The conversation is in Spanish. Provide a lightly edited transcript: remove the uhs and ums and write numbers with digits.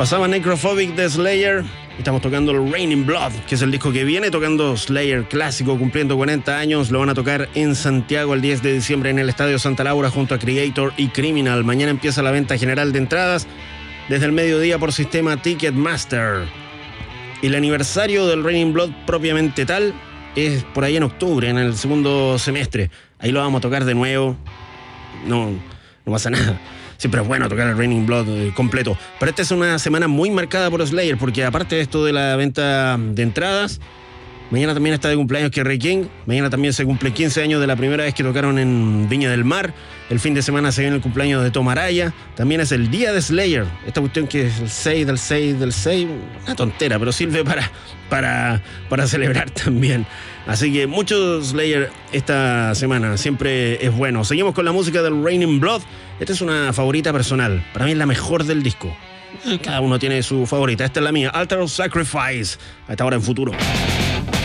Pasaba Necrophobic de Slayer. Estamos tocando el Raining Blood, que es el disco que viene tocando Slayer clásico, cumpliendo 40 años. Lo van a tocar en Santiago el 10 de diciembre en el Estadio Santa Laura junto a Creator y Criminal. Mañana empieza la venta general de entradas desde el mediodía por sistema Ticketmaster. Y el aniversario del Raining Blood propiamente tal es por ahí en octubre, en el segundo semestre. Ahí lo vamos a tocar de nuevo. No pasa nada. Siempre es bueno tocar el Raining Blood completo. Pero esta es una semana muy marcada por Slayer, porque aparte de esto de la venta de entradas, mañana también está de cumpleaños Kerry King. Mañana también se cumple 15 años de la primera vez que tocaron en Viña del Mar. El fin de semana se viene el cumpleaños de Tom Araya. También es el día de Slayer. Esta cuestión que es el 6 del 6 del 6. Una tontera, pero sirve para celebrar también. Así que mucho Slayer esta semana. Siempre es bueno. Seguimos con la música del Raining Blood. Esta es una favorita personal. Para mí es la mejor del disco. Cada uno tiene su favorita. Esta es la mía. Altar of Sacrifice. A esta hora en Futuro.